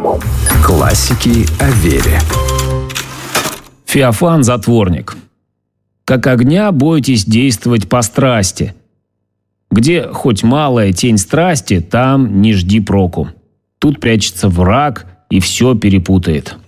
Классики о вере. Феофан Затворник. Как огня бойтесь действовать по страсти. Где хоть малая тень страсти, там не жди проку. Тут прячется враг и все перепутает.